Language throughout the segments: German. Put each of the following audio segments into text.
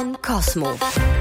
Cosmo.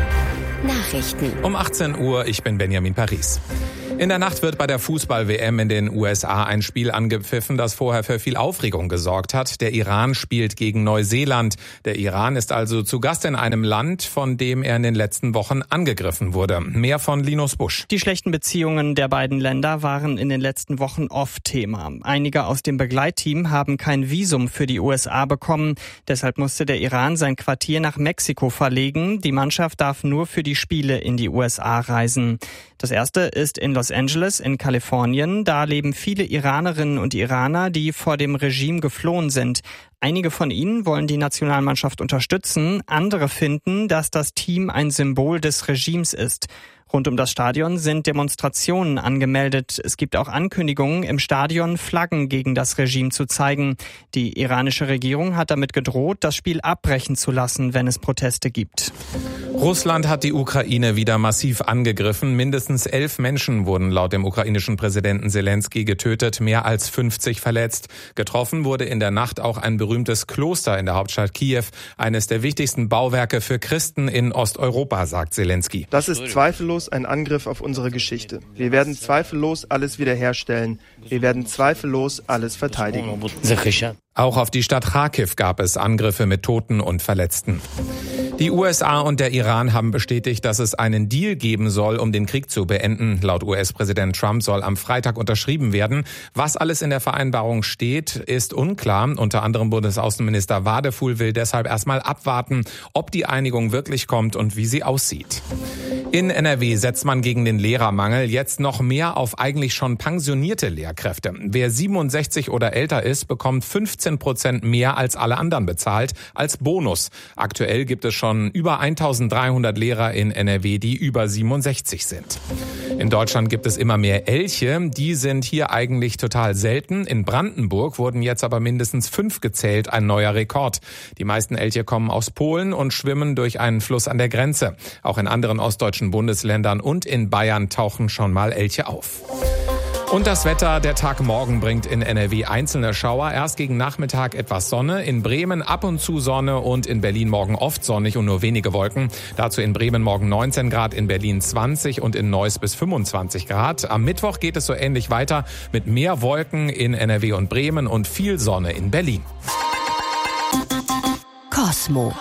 Nachrichten. Um 18 Uhr, ich bin Benjamin Paris. In der Nacht wird bei der Fußball-WM in den USA ein Spiel angepfiffen, das vorher für viel Aufregung gesorgt hat. Der Iran spielt gegen Neuseeland. Der Iran ist also zu Gast in einem Land, von dem er in den letzten Wochen angegriffen wurde. Mehr von Linus Busch. Die schlechten Beziehungen der beiden Länder waren in den letzten Wochen oft Thema. Einige aus dem Begleitteam haben kein Visum für die USA bekommen. Deshalb musste der Iran sein Quartier nach Mexiko verlegen. Die Mannschaft darf nur für die Spiele in die USA reisen. Das erste ist in Los Angeles in Kalifornien. Da leben viele Iranerinnen und Iraner, die vor dem Regime geflohen sind. Einige von ihnen wollen die Nationalmannschaft unterstützen. Andere finden, dass das Team ein Symbol des Regimes ist. Rund um das Stadion sind Demonstrationen angemeldet. Es gibt auch Ankündigungen, im Stadion Flaggen gegen das Regime zu zeigen. Die iranische Regierung hat damit gedroht, das Spiel abbrechen zu lassen, wenn es Proteste gibt. Russland hat die Ukraine wieder massiv angegriffen. Mindestens 11 Menschen wurden laut dem ukrainischen Präsidenten Zelensky getötet, mehr als 50 verletzt. Getroffen wurde in der Nacht auch ein berühmtes Kloster in der Hauptstadt Kiew, eines der wichtigsten Bauwerke für Christen in Osteuropa, sagt Zelensky. Das ist zweifellos ein Angriff auf unsere Geschichte. Wir werden zweifellos alles wiederherstellen. Wir werden zweifellos alles verteidigen. Auch auf die Stadt Charkiw gab es Angriffe mit Toten und Verletzten. Die USA und der Iran haben bestätigt, dass es einen Deal geben soll, um den Krieg zu beenden. Laut US-Präsident Trump soll am Freitag unterschrieben werden. Was alles in der Vereinbarung steht, ist unklar. Unter anderem Bundesaußenminister Wadefuhl will deshalb erstmal abwarten, ob die Einigung wirklich kommt und wie sie aussieht. In NRW setzt man gegen den Lehrermangel jetzt noch mehr auf eigentlich schon pensionierte Lehrkräfte. Wer 67 oder älter ist, bekommt 15% mehr als alle anderen bezahlt als Bonus. Aktuell gibt es schon über 1300 Lehrer in NRW, die über 67 sind. In Deutschland gibt es immer mehr Elche. Die sind hier eigentlich total selten. In Brandenburg wurden jetzt aber mindestens 5 gezählt, ein neuer Rekord. Die meisten Elche kommen aus Polen und schwimmen durch einen Fluss an der Grenze. Auch in anderen ostdeutschen Bundesländern und in Bayern tauchen schon mal Elche auf. Und das Wetter, der Tag morgen bringt in NRW einzelne Schauer. Erst gegen Nachmittag etwas Sonne, in Bremen ab und zu Sonne und in Berlin morgen oft sonnig und nur wenige Wolken. Dazu in Bremen morgen 19 Grad, in Berlin 20 und in Neuss bis 25 Grad. Am Mittwoch geht es so ähnlich weiter mit mehr Wolken in NRW und Bremen und viel Sonne in Berlin. Cosmo.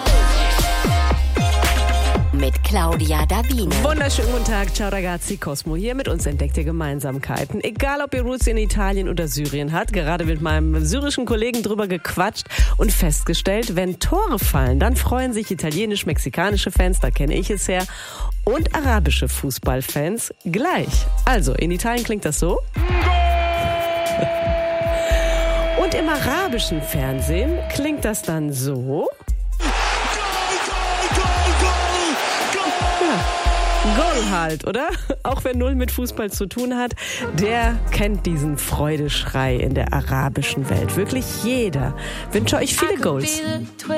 Mit Claudia Davino. Wunderschönen guten Tag, ciao ragazzi, Cosmo hier. Mit uns entdeckt ihr Gemeinsamkeiten. Egal, ob ihr Roots in Italien oder Syrien habt, gerade mit meinem syrischen Kollegen drüber gequatscht und festgestellt, wenn Tore fallen, dann freuen sich italienisch-mexikanische Fans, da kenne ich es her, und arabische Fußballfans gleich. Also, in Italien klingt das so. Und im arabischen Fernsehen klingt das dann so. Goal halt, oder? Auch wer null mit Fußball zu tun hat, der kennt diesen Freudeschrei in der arabischen Welt. Wirklich jeder. Wünsche euch viele Goals.